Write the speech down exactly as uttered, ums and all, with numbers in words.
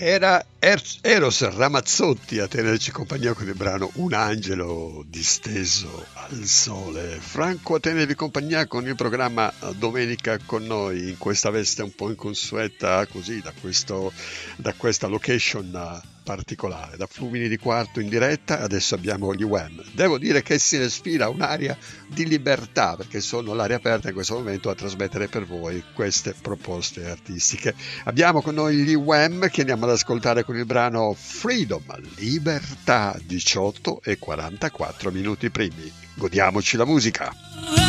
Era er- Eros Ramazzotti a tenerci compagnia con il brano Un angelo disteso al sole. Franco a tenervi compagnia con il programma Domenica con noi in questa veste un po' inconsueta, così da, questo, da questa location particolare, da Flumini di Quarto in diretta. Adesso abbiamo gli U E M. Devo dire che si respira un'aria di libertà, perché sono all'aria aperta in questo momento a trasmettere per voi queste proposte artistiche. Abbiamo con noi gli U E M che andiamo ad ascoltare con il brano Freedom, libertà, diciotto e quarantaquattro minuti primi. Godiamoci la musica.